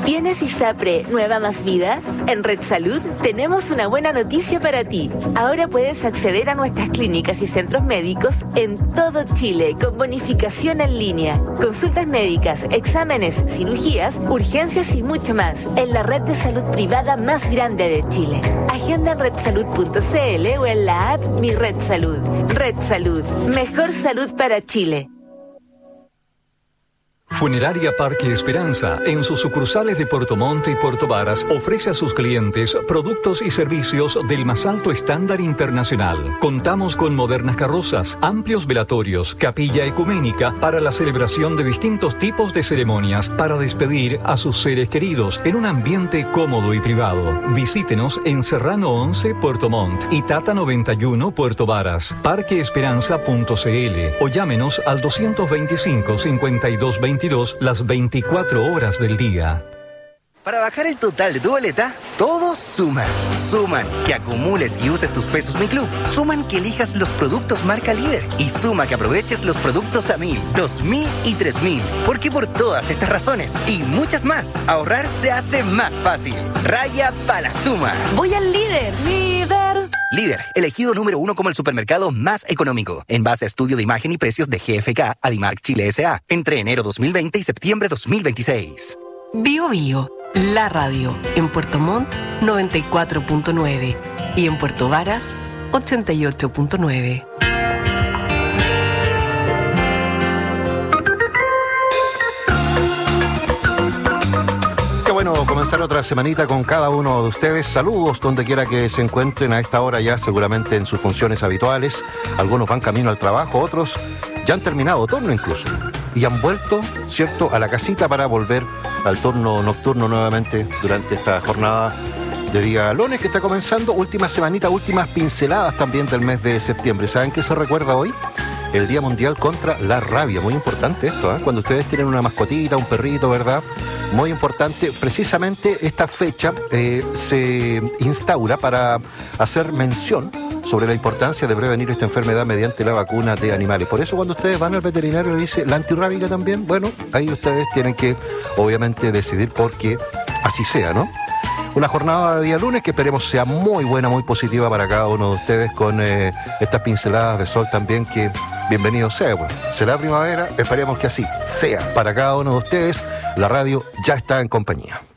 ¿Tienes ISAPRE Nueva Más Vida? En Red Salud tenemos una buena noticia para ti. Ahora puedes acceder a nuestras clínicas y centros médicos en todo Chile con bonificación en línea. Consultas médicas, exámenes, cirugías, urgencias y mucho más en la red de salud privada más grande de Chile. Agenda en redsalud.cl o en la app Mi Red Salud. Red Salud, mejor salud para Chile. Funeraria Parque Esperanza, en sus sucursales de Puerto Montt y Puerto Varas, ofrece a sus clientes productos y servicios del más alto estándar internacional. Contamos con modernas carrozas, amplios velatorios, capilla ecuménica para la celebración de distintos tipos de ceremonias para despedir a sus seres queridos en un ambiente cómodo y privado. Visítenos en Serrano 11, Puerto Montt y Tata 91, Puerto Varas, parqueesperanza.cl o llámenos al 225-5222 las 24 horas del día. Para bajar el total de tu boleta, todos suman. Suman que acumules y uses tus pesos Mi Club. Suman que elijas los productos marca líder. Y suma que aproveches los productos a 1.000, 2.000 y 3.000. Porque por todas estas razones y muchas más, ahorrar se hace más fácil. Raya pa' la suma. Voy al líder. Líder, elegido número 1 como el supermercado más económico, en base a estudio de imagen y precios de GFK Adimark Chile S.A. entre enero 2020 y septiembre 2026. Bio Bio, la radio, en Puerto Montt 94.9 y en Puerto Varas 88.9. Bueno, comenzar otra semanita con cada uno de ustedes. Saludos donde quiera que se encuentren a esta hora ya seguramente en sus funciones habituales. Algunos van camino al trabajo, otros ya han terminado turno incluso. Y han vuelto, ¿cierto?, a la casita para volver al turno nocturno nuevamente durante esta jornada de día lunes que está comenzando. Última semanita, últimas pinceladas también del mes de septiembre. ¿Saben qué se recuerda hoy? El Día Mundial contra la Rabia. Muy importante esto, ¿eh? Cuando ustedes tienen una mascotita, un perrito, ¿verdad? Muy importante. Precisamente esta fecha se instaura para hacer mención sobre la importancia de prevenir esta enfermedad mediante la vacuna de animales. Por eso cuando ustedes van al veterinario y le dice la antirrábica también, bueno, ahí ustedes tienen que obviamente decidir por qué así sea, ¿no? Una jornada de día lunes que esperemos sea muy buena, muy positiva para cada uno de ustedes con estas pinceladas de sol también que bienvenido sea. Bueno, será primavera, esperemos que así sea para cada uno de ustedes. La radio ya está en compañía.